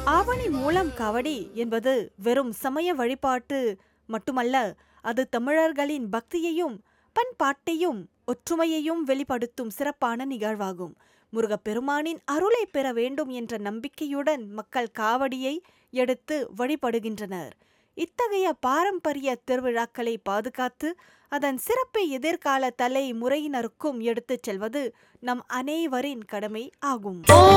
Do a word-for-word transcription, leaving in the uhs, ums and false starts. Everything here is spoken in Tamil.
ஆவணி மூலம் காவடி என்பது வெறும் சமய வழிபாட்டு மட்டுமல்ல, அது தமிழர்களின் பக்தியையும் பண்பாட்டையும் ஒற்றுமையையும் வெளிப்படுத்தும் சிறப்பான நிகழ்வாகும். முருகப்பெருமானின் அருளை பெற வேண்டும் என்ற நம்பிக்கையுடன் மக்கள் காவடியை எடுத்து வழிபடுகின்றனர். இத்தகைய பாரம்பரிய திருவிழாக்களை பாதுகாத்து அதன் சிறப்பை எதிர்கால தலைமுறையினருக்கும் எடுத்துச் செல்வது நம் அனைவரின் கடமை ஆகும்.